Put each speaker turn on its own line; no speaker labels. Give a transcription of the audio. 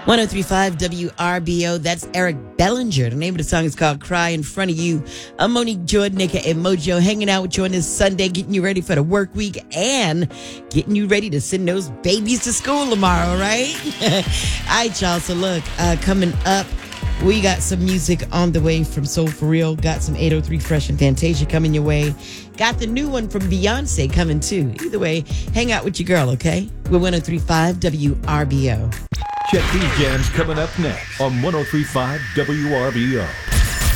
1035 WRBO. That's Eric Bellinger. The name of the song is called Cry in Front of You. I'm Monique Jordan, aka Mojo, hanging out with you on this Sunday, getting you ready for the work week and getting you ready to send those babies to school tomorrow, right? All right, y'all. So look, coming up, we got some music on the way from Soul For Real. Got some 803 Fresh and Fantasia coming your way. Got the new one from Beyonce coming too. Either way, hang out with your girl, okay? We're 1035 WRBO.
Check these jams coming up next on 1035 WRBO.